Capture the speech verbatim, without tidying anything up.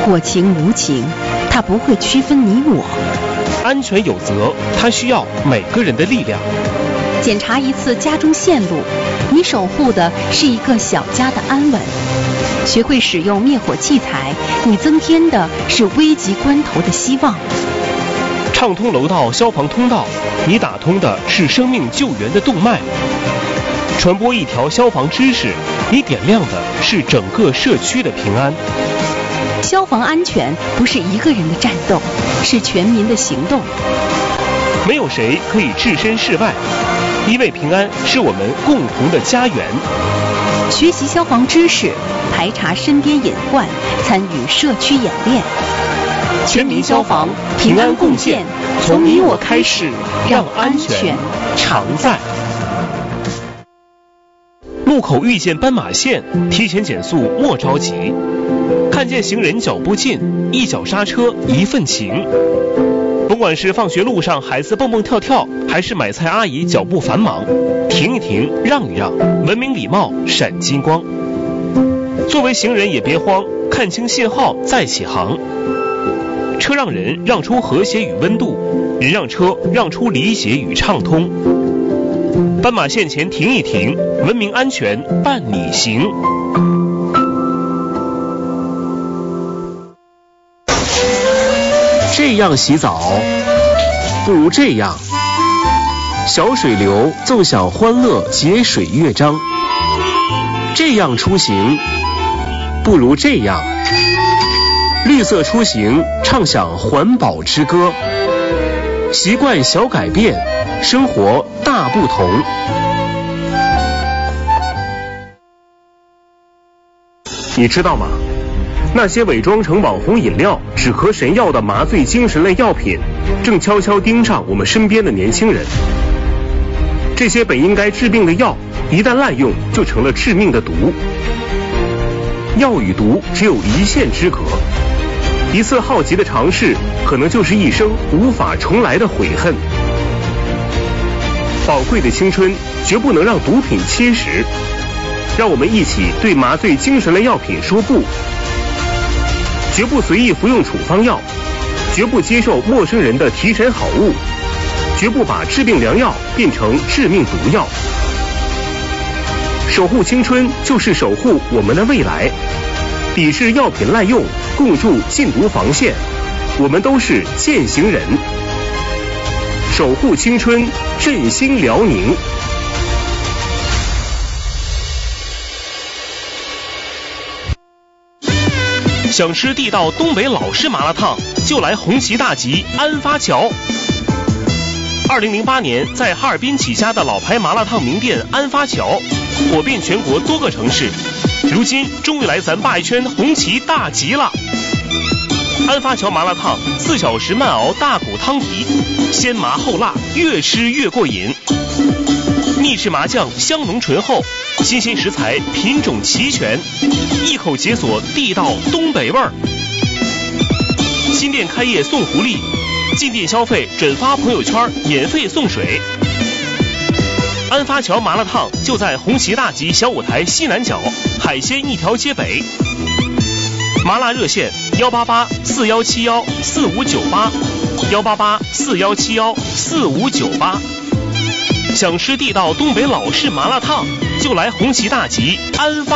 过情无情，它不会区分你我。 安全有责，它需要每个人的力量。 检查一次家中线路，你守护的是一个小家的安稳。学会使用灭火器材，你增添的是危急关头的希望。 畅通楼道消防通道，你打通的是生命救援的动脉。传播一条消防知识，你点亮的是整个社区的平安。 消防安全不是一个人的战斗，是全民的行动。 没有谁可以置身事外，因为平安是我们共同的家园。 学习消防知识，排查身边隐患，参与社区演练。 全民消防，平安共建，从你我开始，让安全常在。路口遇见斑马线，提前减速莫着急。看见行人脚步近，一脚刹车一份情。甭管是放学路上孩子蹦蹦跳跳，还是买菜阿姨脚步繁忙，停一停，让一让，文明礼貌闪金光。作为行人也别慌，看清信号再起航。车让人让出和谐与温度，人让车让出理解与畅通。斑马线前停一停，文明安全伴你行。这样洗澡，不如这样。小水流奏响欢乐节水乐章。这样出行，不如这样。绿色出行，唱响环保之歌。习惯小改变，生活大不同。你知道吗？那些伪装成网红饮料、止咳神药的麻醉精神类药品，正悄悄盯上我们身边的年轻人。这些本应该治病的药，一旦滥用，就成了致命的毒。药与毒只有一线之隔，一次好奇的尝试，可能就是一生无法重来的悔恨。宝贵的青春绝不能让毒品侵蚀，让我们一起对麻醉精神类药品说不。绝不随意服用处方药，绝不接受陌生人的提神好物，绝不把治病良药变成致命毒药。守护青春就是守护我们的未来，抵制药品滥用，共筑禁毒防线，我们都是践行人。守护青春，振兴辽宁。想吃地道东北老式麻辣烫，就来红旗大吉安发桥。二零零八年在哈尔滨起家的老牌麻辣烫名店安发桥，火遍全国多个城市，如今终于来咱鲅鱼圈红旗大吉了。安发桥麻辣烫四小时慢熬大骨汤底，鲜麻后辣，越吃越过瘾。秘制麻酱香浓醇厚，新鲜食材品种齐全，一口解锁地道东北味儿。新店开业送福利，进店消费转发朋友圈免费送水。安发桥麻辣烫就在红旗大吉小舞台西南角，海鲜一条街北。麻辣热线幺八八四幺七幺四五九八，幺八八四幺七幺四五九八。想吃地道东北老式麻辣烫，就来红旗大吉安发。